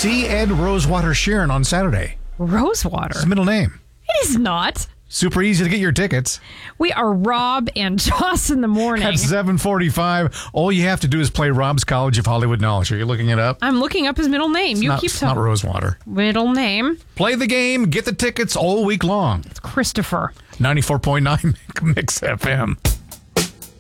See Ed Rosewater Sheeran on Saturday. Rosewater? His middle name. It is not. Super easy to get your tickets. We are Rob and Joss in the morning. At 7:45. All you have to do is play Rob's College of Hollywood Knowledge. Are you looking it up? I'm looking up his middle name. It's not Rosewater. Middle name. Play the game. Get the tickets all week long. It's Christopher. 94.9 Mix FM.